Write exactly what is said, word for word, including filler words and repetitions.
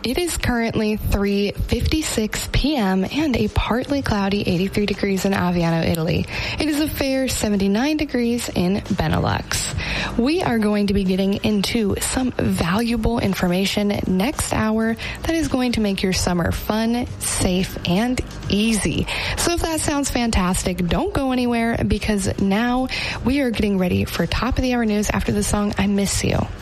It is currently three fifty-six p.m. and a partly cloudy eighty-three degrees in Aviano, Italy. It is a fair seventy-nine degrees in Benelux. We are going to be getting into some valuable information next hour that is going to make your summer fun, safe, and easy. So if that sounds fantastic, don't go anywhere because now we are getting ready for top of the hour news after the song I Miss You.